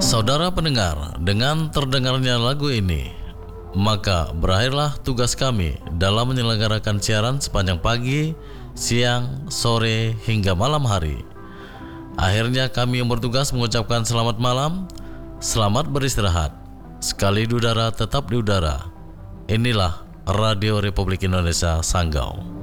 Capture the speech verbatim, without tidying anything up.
Saudara pendengar, dengan terdengarnya lagu ini, maka berakhirlah tugas kami dalam menyelenggarakan siaran sepanjang pagi, siang, sore, hingga malam hari. Akhirnya kami yang bertugas mengucapkan selamat malam, selamat beristirahat. Sekali di udara, tetap di udara. Inilah Radio Republik Indonesia Sanggau.